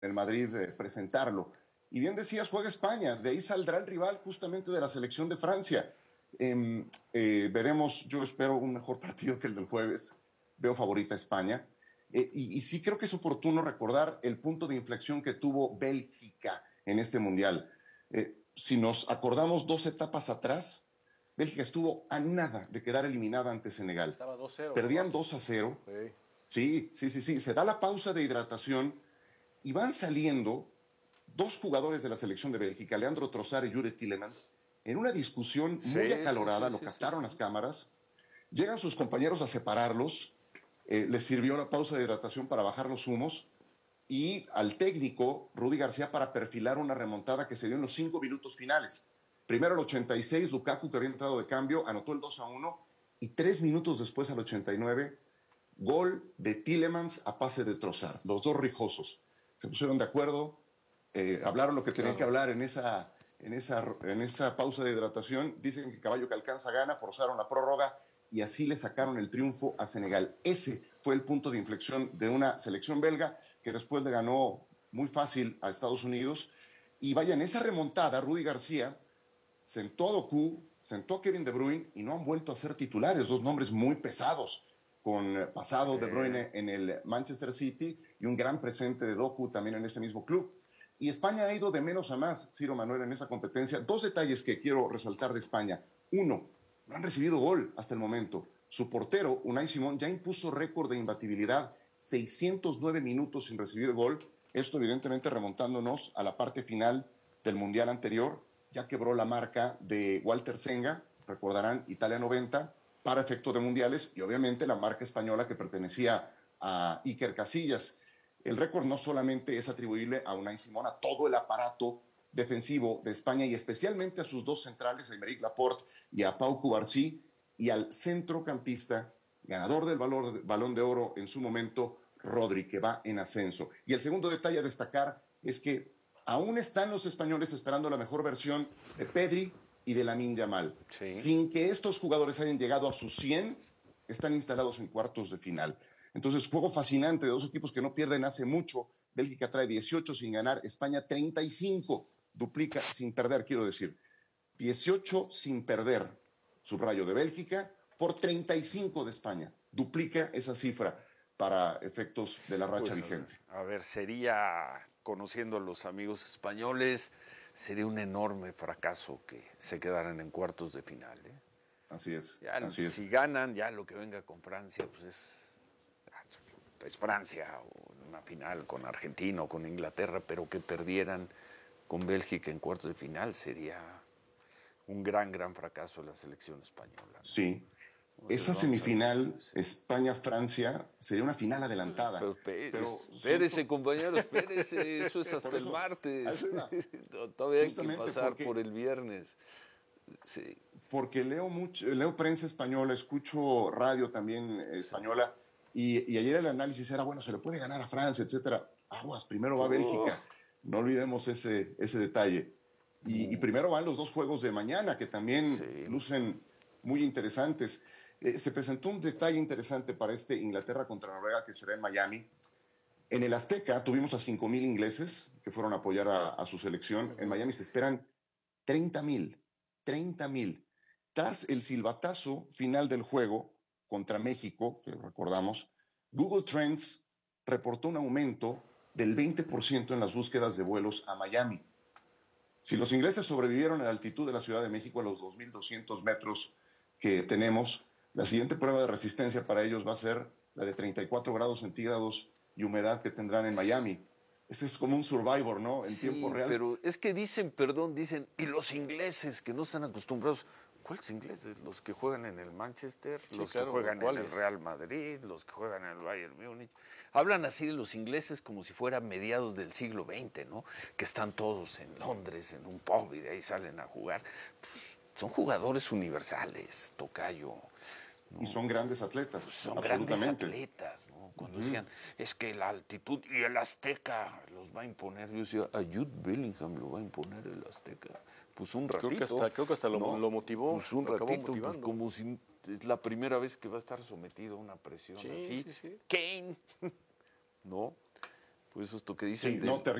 el Madrid presentarlo. Y bien decías, juega España, de ahí saldrá el rival justamente de la selección de Francia. Veremos, yo espero un mejor partido que el del jueves, veo favorita a España. Y sí creo que es oportuno recordar el punto de inflexión que tuvo Bélgica en este Mundial. Si nos acordamos 2 etapas atrás, Bélgica estuvo a nada de quedar eliminada ante Senegal. Estaba 2-0. Perdían 2-0. Sí. Se da la pausa de hidratación y van saliendo dos jugadores de la selección de Bélgica, Leandro Trossard y Jure Tielemans, en una discusión muy acalorada, lo captaron las cámaras. Llegan sus compañeros a separarlos, les sirvió la pausa de hidratación para bajar los humos y al técnico, Rudy García, para perfilar una remontada que se dio en los 5 minutos finales. Primero al 86, Lukaku, que había entrado de cambio, anotó el 2-1 y 3 minutos después, al 89, gol de Tielemans a pase de Trossard. Los dos rijosos se pusieron de acuerdo, hablaron lo que tenían que hablar en esa pausa de hidratación. Dicen que caballo que alcanza gana, forzaron la prórroga y así le sacaron el triunfo a Senegal. Ese fue el punto de inflexión de una selección belga que después le ganó muy fácil a Estados Unidos. Y vaya, en esa remontada, Rudy García sentó a Doku, sentó a Kevin De Bruyne y no han vuelto a ser titulares, dos nombres muy pesados, con pasado De Bruyne en el Manchester City y un gran presente de Doku también en ese mismo club. Y España ha ido de menos a más, Ciro Manuel, en esa competencia. 2 detalles que quiero resaltar de España. Uno, no han recibido gol hasta el momento. Su portero, Unai Simón, ya impuso récord de imbatibilidad, 609 minutos sin recibir gol. Esto evidentemente remontándonos a la parte final del Mundial anterior. Ya quebró la marca de Walter Senga, recordarán, Italia 90, para efecto de mundiales, y obviamente la marca española que pertenecía a Iker Casillas. El récord no solamente es atribuible a Unai Simón, a todo el aparato defensivo de España y especialmente a sus dos centrales, a Aymeric Laporte y a Pau Cubarsí, y al centrocampista, ganador del Balón de Oro en su momento, Rodri, que va en ascenso. Y el segundo detalle a destacar es que aún están los españoles esperando la mejor versión de Pedri y de Lamine Yamal. Sin que estos jugadores hayan llegado a sus 100, están instalados en cuartos de final. Entonces, juego fascinante de dos equipos que no pierden hace mucho. Bélgica trae 18 sin ganar, España 35, duplica sin perder, quiero decir. 18 sin perder, subrayo, de Bélgica por 35 de España. Duplica esa cifra para efectos de la racha vigente. A ver, sería, conociendo a los amigos españoles, sería un enorme fracaso que se quedaran en cuartos de final. Así es. Si ganan, ya lo que venga con Francia, pues es Francia, o una final con Argentina o con Inglaterra, pero que perdieran con Bélgica en cuartos de final sería un gran fracaso de la selección española, ¿no? Sí. Esa semifinal, España-Francia, sería una final adelantada. Pero espérese, compañero, espérese, eso es hasta el martes. Todavía hay que pasar por el viernes. Sí. Porque leo prensa española, escucho radio también española, y ayer el análisis era, bueno, se le puede ganar a Francia, etcétera. Aguas, primero va Bélgica. No olvidemos ese detalle. Y primero van los dos juegos de mañana, que también lucen muy interesantes. Se presentó un detalle interesante para este Inglaterra contra Noruega, que será en Miami. En el Azteca tuvimos a 5,000 ingleses que fueron a apoyar a su selección. En Miami se esperan 30,000. Tras el silbatazo final del juego contra México, que recordamos, Google Trends reportó un aumento del 20% en las búsquedas de vuelos a Miami. Si los ingleses sobrevivieron a la altitud de la Ciudad de México, a los 2,200 metros que tenemos, la siguiente prueba de resistencia para ellos va a ser la de 34 grados centígrados y humedad que tendrán en Miami. Ese es como un Survivor, ¿no? En tiempo real. Pero es que dicen, y los ingleses que no están acostumbrados, ¿cuáles ingleses? Los que juegan en el Manchester, los que juegan en el Real Madrid, los que juegan en el Bayern Múnich. Hablan así de los ingleses como si fuera mediados del siglo XX, ¿no? Que están todos en Londres, en un pub, y de ahí salen a jugar. Pues, son jugadores universales, tocayo. ¿No? Y son grandes atletas. Son grandes atletas, ¿no? Cuando decían, es que la altitud y el Azteca los va a imponer. Yo decía, a Jude Bellingham lo va a imponer el Azteca. Pues un ratito. Creo que hasta lo motivó. Pues un ratito, pues como si es la primera vez que va a estar sometido a una presión así. Sí. Kane, ¿no? Pues esto que dicen. Sí, no,